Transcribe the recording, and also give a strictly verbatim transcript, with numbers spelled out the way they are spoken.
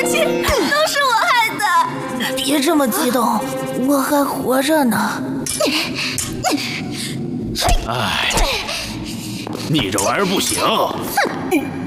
气，都是我害的。 别这么激动，我还活着呢。 哎，你这玩意儿不行。